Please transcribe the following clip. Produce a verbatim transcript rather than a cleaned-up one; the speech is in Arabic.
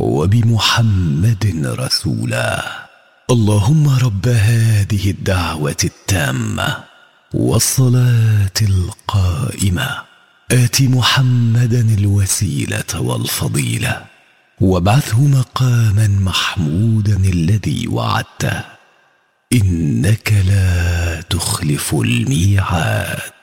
وبمحمد رسولا. اللهم رب هذه الدعوة التامة والصلاة القائمة آت محمدا الوسيلة والفضيلة وابعثه مقاما محمودا الذي وعدته إنك لا تخلف الميعاد.